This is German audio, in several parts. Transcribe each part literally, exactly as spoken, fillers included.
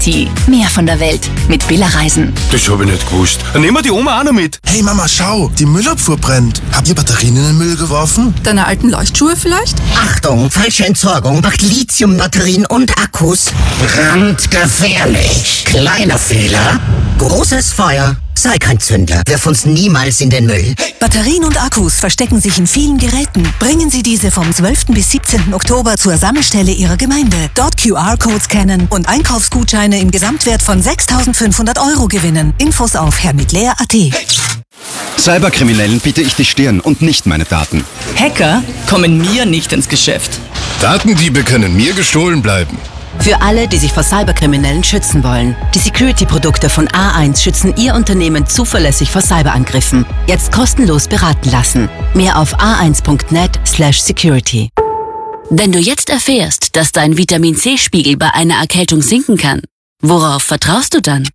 T. Mehr von der Welt mit Billa Reisen. Das habe ich nicht gewusst. Dann nehmen wir die Oma auch noch mit. Hey Mama, schau, die Müllabfuhr brennt. Habt ihr Batterien in den Müll geworfen? Deine alten Leuchtschuhe vielleicht? Achtung, falsche Entsorgung macht Lithiumbatterien und Akkus brandgefährlich. Kleiner Fehler, großes Feuer. Sei kein Zünder, wirf uns niemals in den Müll. Batterien und Akkus verstecken sich in vielen Geräten. Bringen Sie diese vom zwölften bis siebzehnten Oktober zur Sammelstelle Ihrer Gemeinde. Dort Q R-Codes scannen und Einkaufsgutscheine im Gesamtwert von sechstausendfünfhundert Euro gewinnen. Infos auf herrmitleer punkt at. Cyberkriminellen biete ich die Stirn und nicht meine Daten. Hacker kommen mir nicht ins Geschäft. Datendiebe können mir gestohlen bleiben. Für alle, die sich vor Cyberkriminellen schützen wollen. Die Security-Produkte von A eins schützen Ihr Unternehmen zuverlässig vor Cyberangriffen. Jetzt kostenlos beraten lassen. Mehr auf a eins punkt net slash security. Wenn du jetzt erfährst, dass dein Vitamin-C-Spiegel bei einer Erkältung sinken kann, worauf vertraust du dann?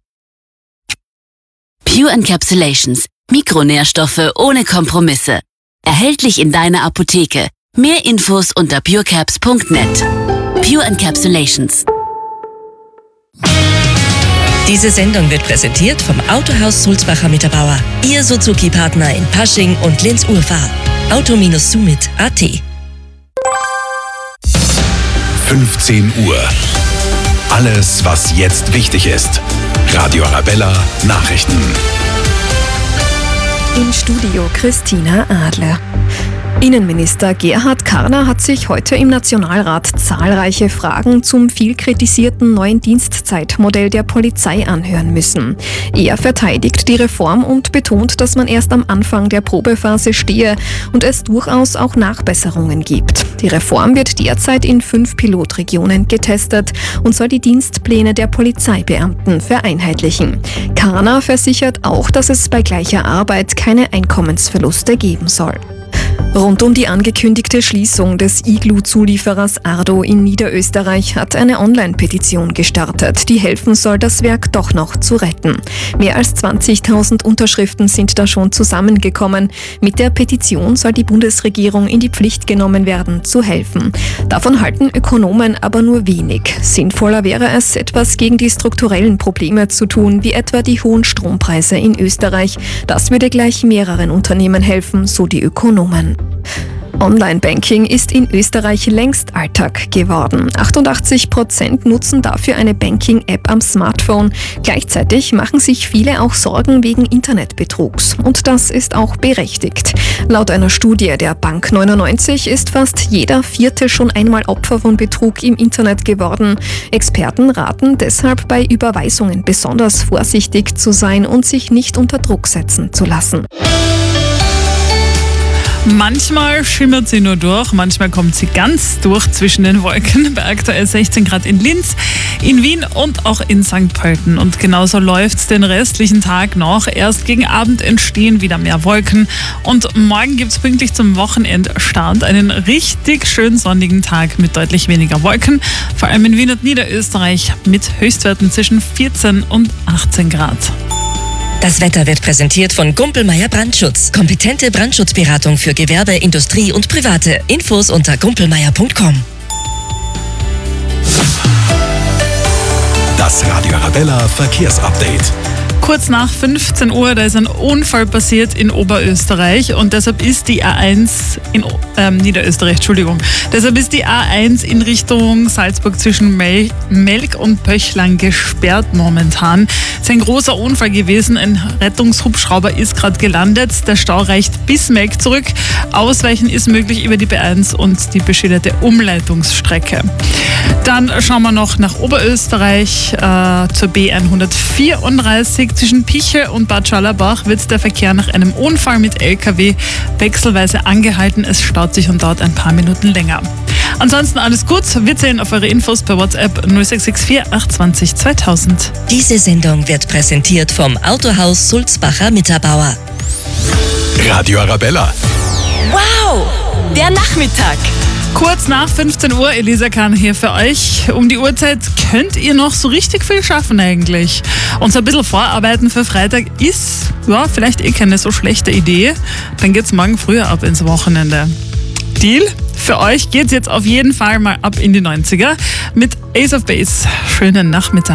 Pure Encapsulations. Mikronährstoffe ohne Kompromisse. Erhältlich in deiner Apotheke. Mehr Infos unter purecaps punkt net. Pure Encapsulations. Diese Sendung wird präsentiert vom Autohaus Sulzbacher Mitterbauer. Ihr Suzuki-Partner in Pasching und Linz-Urfahr. auto Summit punkt at. fünfzehn Uhr. Alles, was jetzt wichtig ist. Radio Arabella Nachrichten. Im Studio Christina Adler. Innenminister Gerhard Karner hat sich heute im Nationalrat zahlreiche Fragen zum viel kritisierten neuen Dienstzeitmodell der Polizei anhören müssen. Er verteidigt die Reform und betont, dass man erst am Anfang der Probephase stehe und es durchaus auch Nachbesserungen gibt. Die Reform wird derzeit in fünf Pilotregionen getestet und soll die Dienstpläne der Polizeibeamten vereinheitlichen. Karner versichert auch, dass es bei gleicher Arbeit keine Einkommensverluste geben soll. Rund um die angekündigte Schließung des Iglu-Zulieferers Ardo in Niederösterreich hat eine Online-Petition gestartet, die helfen soll, das Werk doch noch zu retten. Mehr als zwanzigtausend Unterschriften sind da schon zusammengekommen. Mit der Petition soll die Bundesregierung in die Pflicht genommen werden, zu helfen. Davon halten Ökonomen aber nur wenig. Sinnvoller wäre es, etwas gegen die strukturellen Probleme zu tun, wie etwa die hohen Strompreise in Österreich. Das würde gleich mehreren Unternehmen helfen, so die Ökonomen. Online-Banking ist in Österreich längst Alltag geworden. achtundachtzig Prozent nutzen dafür eine Banking-App am Smartphone. Gleichzeitig machen sich viele auch Sorgen wegen Internetbetrugs. Und das ist auch berechtigt. Laut einer Studie der Bank neunundneunzig ist fast jeder Vierte schon einmal Opfer von Betrug im Internet geworden. Experten raten deshalb, bei Überweisungen besonders vorsichtig zu sein und sich nicht unter Druck setzen zu lassen. Manchmal schimmert sie nur durch, manchmal kommt sie ganz durch zwischen den Wolken. Bei aktuell sechzehn Grad in Linz, in Wien und auch in Sankt Pölten. Und genauso läuft es den restlichen Tag noch. Erst gegen Abend entstehen wieder mehr Wolken. Und morgen gibt es pünktlich zum Wochenendstart einen richtig schön sonnigen Tag mit deutlich weniger Wolken. Vor allem in Wien und Niederösterreich mit Höchstwerten zwischen vierzehn und achtzehn Grad. Das Wetter wird präsentiert von Gumpelmeier Brandschutz. Kompetente Brandschutzberatung für Gewerbe, Industrie und Private. Infos unter gumpelmeier punkt com. Das Radio Arabella Verkehrsupdate. Kurz nach fünfzehn Uhr, da ist ein Unfall passiert in Oberösterreich und deshalb ist die A eins in ähm, Niederösterreich, Entschuldigung. Deshalb ist die A eins in Richtung Salzburg zwischen Mel- Melk und Pöchlang gesperrt momentan. Es ist ein großer Unfall gewesen. Ein Rettungshubschrauber ist gerade gelandet. Der Stau reicht bis Melk zurück. Ausweichen ist möglich über die B eins und die beschilderte Umleitungsstrecke. Dann schauen wir noch nach Oberösterreich äh, zur B hundertvierunddreißig. Zwischen Pichel und Bad Schallerbach wird der Verkehr nach einem Unfall mit L K W wechselweise angehalten. Es staut sich und dauert ein paar Minuten länger. Ansonsten alles gut. Wir zählen auf eure Infos per WhatsApp null sechs sechs vier acht zwei null zweitausend. Diese Sendung wird präsentiert vom Autohaus Sulzbacher Mitterbauer. Radio Arabella. Wow, der Nachmittag. Kurz nach fünfzehn Uhr, Elisa Kahn hier für euch. Um die Uhrzeit könnt ihr noch so richtig viel schaffen eigentlich. Und so ein bisschen vorarbeiten für Freitag ist ja vielleicht eh keine so schlechte Idee. Dann geht's morgen früher ab ins Wochenende. Deal? Für euch geht's jetzt auf jeden Fall mal ab in die neunziger mit Ace of Base. Schönen Nachmittag.